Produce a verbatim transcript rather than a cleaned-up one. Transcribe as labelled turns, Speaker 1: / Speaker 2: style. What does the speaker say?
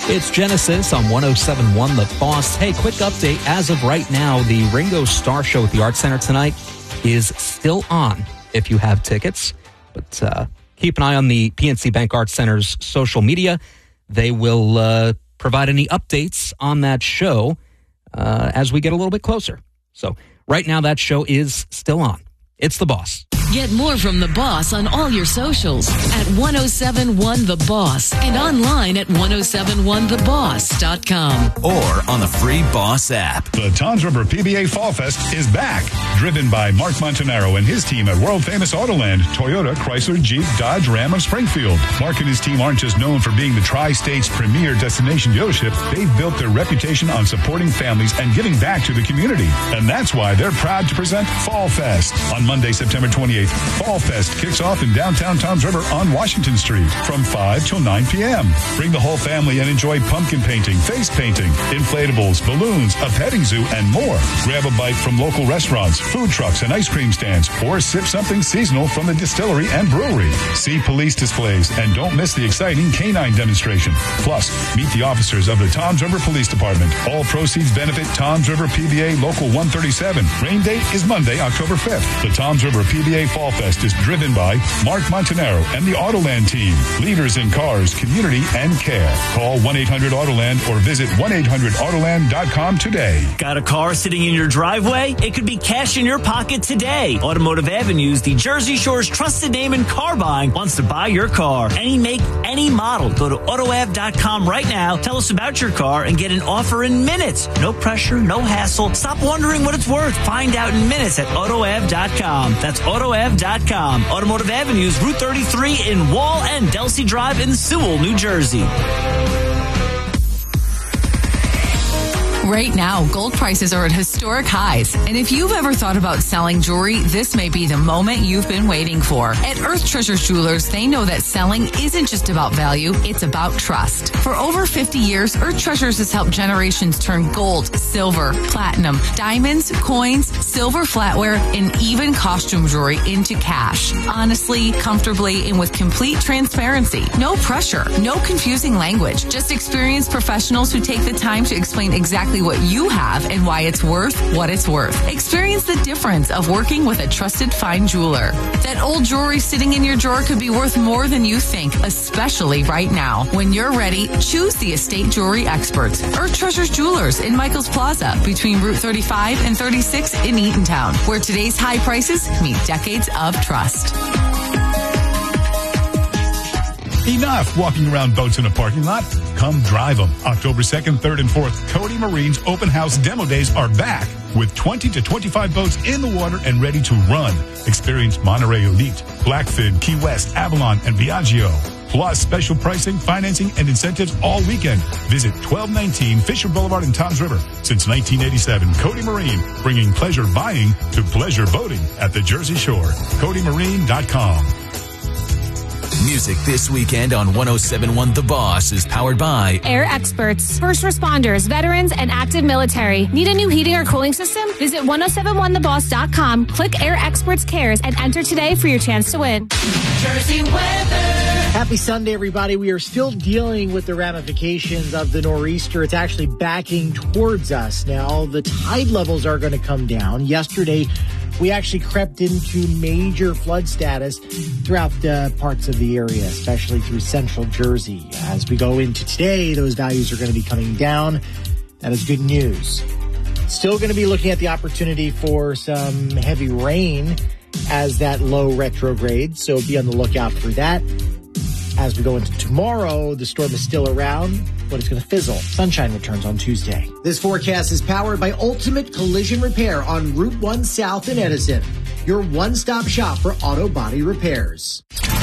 Speaker 1: It's Genesis on one oh seven point one The Boss. Hey, quick update. As of right now, the Ringo Starr Show at the Arts Center tonight is still on if you have tickets. But uh, keep an eye on the P N C Bank Arts Center's social media. They will uh, provide any updates on that show uh, as we get a little bit closer. So right now, that show is still on. It's The Boss.
Speaker 2: Get more from The Boss on all your socials at ten seventy-one The Boss and online at ten seventy-one the boss dot com.
Speaker 3: Or on the free Boss app.
Speaker 4: The Toms River P B A Fall Fest is back. Driven by Mark Montanaro and his team at world-famous Autoland, Toyota, Chrysler, Jeep, Dodge, Ram of Springfield. Mark and his team aren't just known for being the Tri-State's premier destination dealership. They've built their reputation on supporting families and giving back to the community. And that's why they're proud to present Fall Fest. On Monday, September twenty-eighth, Fall Fest kicks off in downtown Toms River on Washington Street from five till nine p.m. Bring the whole family and enjoy pumpkin painting, face painting, inflatables, balloons, a petting zoo, and more. Grab a bite from local restaurants, food trucks, and ice cream stands, or sip something seasonal from the distillery and brewery. See police displays, and don't miss the exciting canine demonstration. Plus, meet the officers of the Toms River Police Department. All proceeds benefit Toms River P B A Local one thirty-seven. Rain date is Monday, October fifth. The Toms River P B A Fall Fest is driven by Mark Montanaro and the Autoland team. Leaders in cars, community, and care. Call one eight hundred Autoland or visit one eight hundred autoland dot com today.
Speaker 5: Got a car sitting in your driveway? It could be cash in your pocket today. Automotive Avenues, the Jersey Shore's trusted name in car buying, wants to buy your car. Any make, any model. Go to auto av dot com right now. Tell us about your car and get an offer in minutes. No pressure, no hassle. Stop wondering what it's worth. Find out in minutes at auto av dot com. That's auto av dot com. Automotive Avenues, Route thirty-three in Wall and Delsey Drive in Sewell, New Jersey.
Speaker 6: Right now, gold prices are at historic highs. And if you've ever thought about selling jewelry, this may be the moment you've been waiting for. At Earth Treasures Jewelers, they know that selling isn't just about value, it's about trust. For over fifty years, Earth Treasures has helped generations turn gold, silver, platinum, diamonds, coins, silver flatware, and even costume jewelry into cash. Honestly, comfortably, and with complete transparency. No pressure, no confusing language. Just experienced professionals who take the time to explain exactly what you have and why it's worth what it's worth. Experience the difference of working with a trusted fine jeweler. That old jewelry sitting in your drawer could be worth more than you think, especially right now. When you're ready, choose the estate jewelry experts. Earth Treasures Jewelers in Michaels Plaza between Route thirty-five and thirty-six in Eatontown, where today's high prices meet decades of trust.
Speaker 4: Enough walking around boats in a parking lot. Come drive them. October second, third, and fourth, Cody Marine's Open House Demo Days are back with twenty to twenty-five boats in the water and ready to run. Experience Monterey Elite, Blackfin, Key West, Avalon, and Viaggio. Plus special pricing, financing, and incentives all weekend. Visit twelve nineteen Fisher Boulevard in Toms River. Since nineteen eighty-seven, Cody Marine, bringing pleasure buying to pleasure boating at the Jersey Shore. Cody Marine dot com.
Speaker 3: Music this weekend on ten seventy-one The Boss is powered by
Speaker 7: Air Experts, first responders, veterans, and active military. Need a new heating or cooling system? Visit ten seventy-one the boss dot com, click Air Experts Cares, and enter today for your chance to win.
Speaker 8: Jersey weather. Happy Sunday, everybody. We are still dealing with the ramifications of the nor'easter. It's actually backing towards us now. The tide levels are going to come down. Yesterday, we actually crept into major flood status throughout the parts of the area, especially through central Jersey. As we go into today, those values are going to be coming down. That is good news. Still going to be looking at the opportunity for some heavy rain as that low retrograde, so be on the lookout for that. As we go into tomorrow, the storm is still around, but it's going to fizzle. Sunshine returns on Tuesday.
Speaker 9: This forecast is powered by Ultimate Collision Repair on Route one South in Edison, your one-stop shop for auto body repairs.